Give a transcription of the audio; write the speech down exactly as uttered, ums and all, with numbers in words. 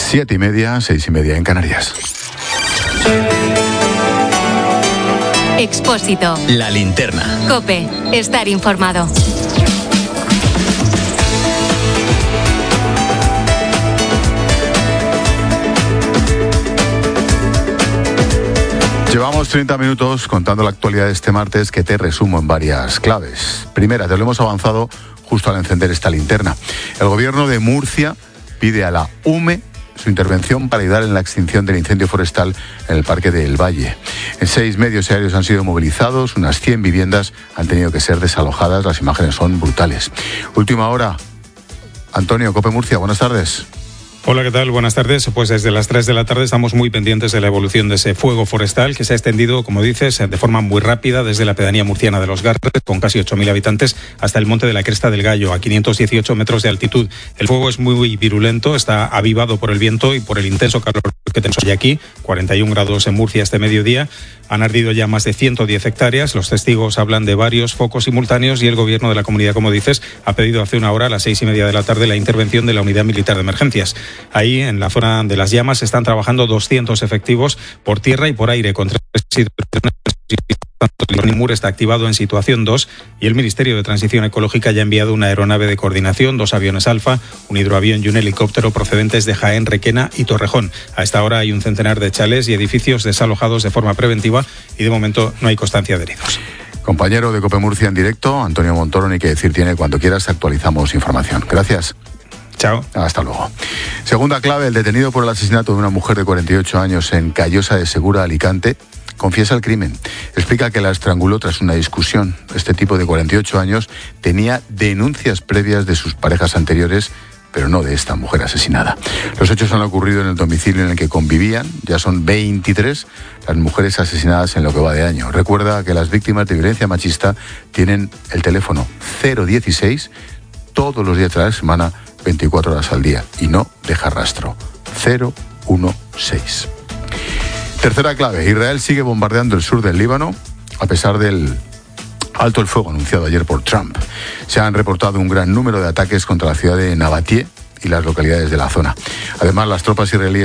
Siete y media, seis y media en Canarias. Expósito. La linterna. COPE. Estar informado. Llevamos treinta minutos contando la actualidad de este martes, que te resumo en varias claves. Primera, te lo hemos avanzado justo al encender esta linterna. El gobierno de Murcia pide a la U M E su intervención para ayudar en la extinción del incendio forestal en el Parque del Valle. En seis medios aéreos han sido movilizados, unas cien viviendas han tenido que ser desalojadas, las imágenes son brutales. Última hora, Antonio, COPE Murcia, buenas tardes. Hola, ¿qué tal? Buenas tardes. Pues desde las tres de la tarde estamos muy pendientes de la evolución de ese fuego forestal que se ha extendido, como dices, de forma muy rápida desde la pedanía murciana de Los Garres, con casi ocho mil habitantes, hasta el monte de la Cresta del Gallo, a quinientos dieciocho metros de altitud. El fuego es muy virulento, está avivado por el viento y por el intenso calor que tenemos hoy aquí, cuarenta y un grados en Murcia este mediodía. Han ardido ya más de ciento diez hectáreas. Los testigos hablan de varios focos simultáneos y el gobierno de la comunidad, como dices, ha pedido hace una hora, a las seis y media de la tarde, la intervención de la Unidad Militar de Emergencias. Ahí, en la zona de las llamas, están trabajando doscientos efectivos por tierra y por aire con tres hidroaviones. El NIMUR está activado en situación dos y el Ministerio de Transición Ecológica ya ha enviado una aeronave de coordinación, dos aviones Alfa, un hidroavión y un helicóptero procedentes de Jaén, Requena y Torrejón. A esta hora hay un centenar de chalés y edificios desalojados de forma preventiva y de momento no hay constancia de heridos. Compañero de COPE Murcia en directo, Antonio Montoro, ni que decir tiene, cuando quieras actualizamos información. Gracias. Chao. Hasta luego. Segunda clave, el detenido por el asesinato de una mujer de cuarenta y ocho años en Callosa de Segura, Alicante, confiesa el crimen. Explica que la estranguló tras una discusión. Este tipo de cuarenta y ocho años tenía denuncias previas de sus parejas anteriores, pero no de esta mujer asesinada. Los hechos han ocurrido en el domicilio en el que convivían. Ya son veintitrés las mujeres asesinadas en lo que va de año. Recuerda que las víctimas de violencia machista tienen el teléfono cero dieciséis todos los días de la semana, veinticuatro horas al día, y no deja rastro. cero dieciséis. Tercera clave, Israel sigue bombardeando el sur del Líbano a pesar del alto el fuego anunciado ayer por Trump. Se han reportado un gran número de ataques contra la ciudad de Nabatie y las localidades de la zona. Además, las tropas israelíes